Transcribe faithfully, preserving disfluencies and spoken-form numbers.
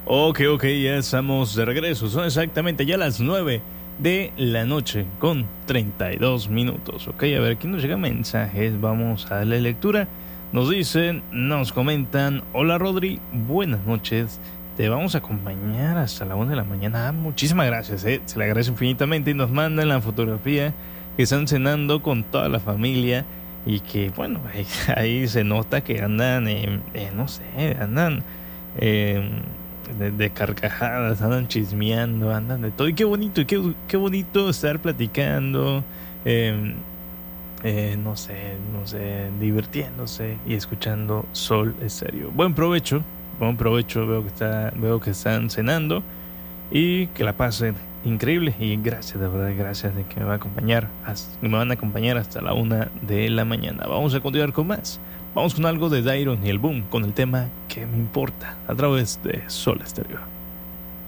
Ok, ok, ya estamos de regreso. Son exactamente ya las nueve de la noche con treinta y dos minutos. Ok, a ver, aquí nos llegan mensajes. Vamos a darle lectura. Nos dicen, nos comentan: hola Rodri, buenas noches. Te vamos a acompañar hasta la una de la mañana. Ah, muchísimas gracias, eh. Se le agradece infinitamente. Y nos mandan la fotografía que están cenando con toda la familia. Y que, bueno, ahí, ahí se nota que andan, eh, eh, no sé, andan... Eh, De, de carcajadas, andan chismeando, andan de todo. Y qué bonito, y qué, qué bonito estar platicando, eh, eh, no sé, no sé, divirtiéndose y escuchando Sol Estéreo. Buen provecho, buen provecho. Veo que está, veo que están cenando y que la pasen increíble. Y gracias, de verdad, gracias de que me va a acompañar, hasta, me van a acompañar hasta la una de la mañana. Vamos a continuar con más. Vamos con algo de Dairon y el Boom con el tema ¿Qué me importa? A través de Sol Estéreo.